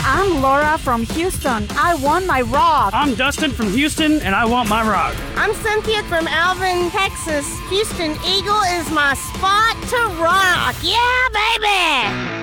I'm Laura from Houston. I want my rock. I'm Dustin from Houston, and I want my rock. I'm Cynthia from Alvin, Texas. Houston Eagle is my spot to rock. Yeah, baby!